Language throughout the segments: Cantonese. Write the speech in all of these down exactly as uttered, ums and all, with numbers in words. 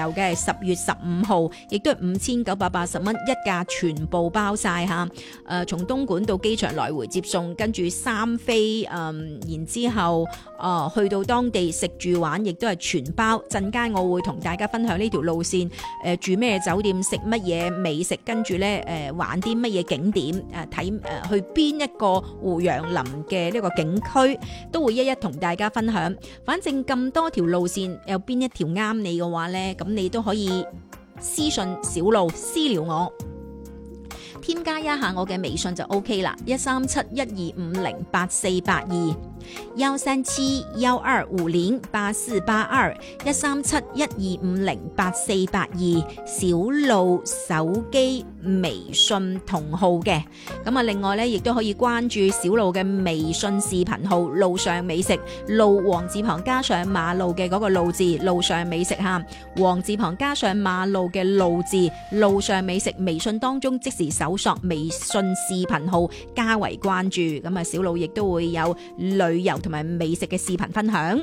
有嘅係十月十五號，亦都係五千九百八十蚊一架，全部包晒嚇。誒、呃，從東莞到機場來回接送，跟住三飛，誒、呃，然之後誒、呃、去到當地食住玩，亦都係全包。陣間我會同大家分享呢條路線，誒、呃、住咩酒店，食乜嘢美食，跟住咧誒玩啲乜嘢景點，誒睇誒去邊一個湖洋林嘅呢個景區，都會一一同大家分享。反正咁多條路線，有邊一條啱你嘅話咧，咁你都可以私信小路私聊我，添加一下我嘅微信就 OK 啦，一三七一二五零八四八二，幺三七幺二五零八四八二，一三七一二五零八四八二，小路手機微信同號嘅。咁啊，另外咧亦都可以關注小路嘅微信視頻號路上美食，路王字旁加上馬路嘅嗰個路字，路上美食吓，王字旁加上馬路嘅路字，路上美食。微信當中即時搜索微信視頻號加為關注，咁啊小路亦都會有旅遊同埋美食嘅視頻分享。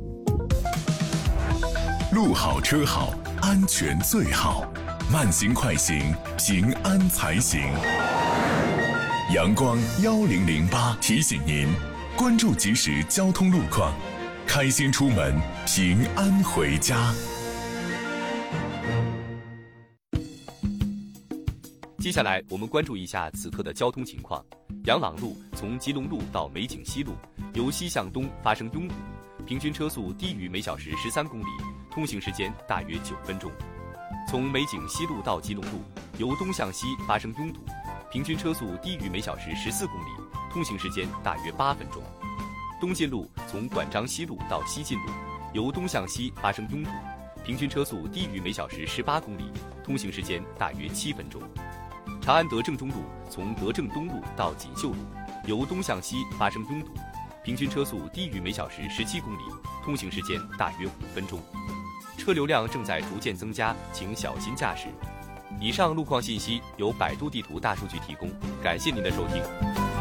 路好車好，安全最好，慢行快行，平安才行。陽光一零零八提醒您，關注即時交通路況，開心出門，平安回家。 接下來我們關注一下此刻的交通情況。楊朗路從吉隆路到美景西路，由西向東發生擁堵，平均車速低於每小時十三公里，通行時間大約九分鐘。從美景西路到吉隆路，由東向西發生擁堵，平均車速低於每小時十四公里，通行時間大約八分鐘。東進路從管章西路到西進路，由東向西發生擁堵，平均車速低於每小時十八公里，通行時間大約七分鐘。長安德政中路從德政東路到錦繡路，由東向西發生擁堵，平均車速低於每小時十七公里，通行時間大約五分鐘。車流量正在逐漸增加，請小心駕駛。以上路況信息由百度地圖大數據提供，感謝您的收聽。